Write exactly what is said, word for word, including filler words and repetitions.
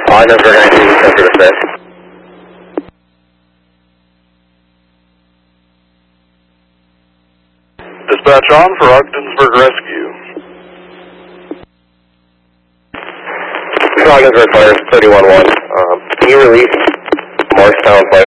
Ogdensburg nineteen, ten for the fifth. Dispatch on for Ogdensburg Rescue. Ogdensburg Fire thirty-one one. Um, can you release Morristown Fire